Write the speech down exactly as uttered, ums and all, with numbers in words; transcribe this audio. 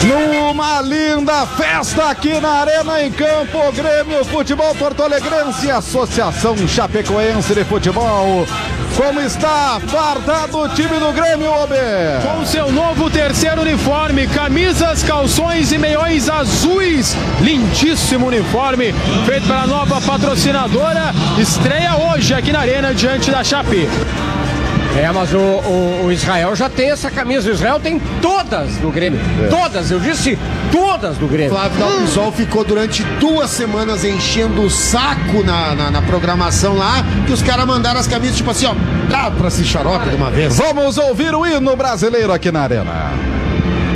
Numa linda festa aqui na Arena em Campo, Grêmio Futebol Porto Alegrense e Associação Chapecoense de Futebol. Como está fartado o time do Grêmio, Obê? Com seu novo terceiro uniforme, camisas, calções e meiões azuis. Lindíssimo uniforme, feito pela nova patrocinadora. Estreia hoje aqui na Arena diante da Chape. É, mas o, o, o Israel já tem essa camisa. O Israel tem todas do Grêmio. É. Todas, eu disse todas do Grêmio. Flávio Dalpisol hum. ficou durante duas semanas enchendo o saco na, na, na programação lá, que os caras mandaram as camisas tipo assim, ó, dá pra se xarope de uma vez. Vamos ouvir o hino brasileiro aqui na Arena.